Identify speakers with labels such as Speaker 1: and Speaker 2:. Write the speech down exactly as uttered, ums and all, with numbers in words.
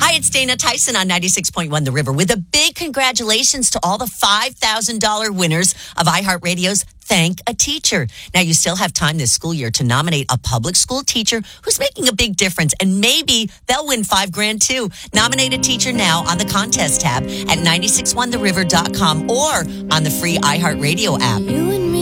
Speaker 1: Hi, it's Dana Tyson on ninety-six point one The River with a big congratulations to all the five thousand dollars winners of iHeartRadio's Thank a Teacher. Now, you still have time this school year to nominate a public school teacher who's making a big difference, and maybe they'll win five grand too. Nominate a teacher now on the contest tab at nine six one the river dot com or on the free iHeartRadio app.